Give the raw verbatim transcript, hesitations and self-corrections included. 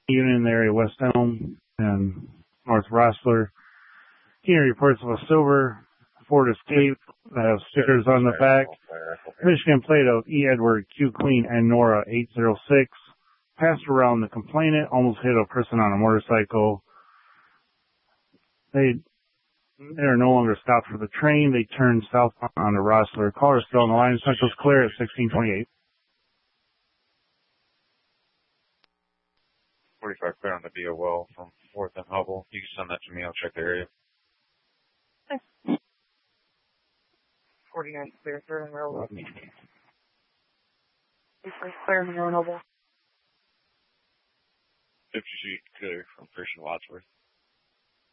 unit in the area of West Elm and North Rossler. Keener reports of a silver Ford Escape that has stickers on the back. Michigan plate of E. Edward, Q Queen, and Nora eight zero six. Passed around the complainant, almost hit a person on a motorcycle. They they are no longer stopped for the train. They turned southbound onto Rossler. Caller still on the line. Central's clear at sixteen twenty-eight. forty-five clear on the D O L from fourth and Hubble. You can send that to me. I'll check the area. forty-nine clear, third and Railroad. Clear and Hubble. fifty feet clear from Christian Wadsworth.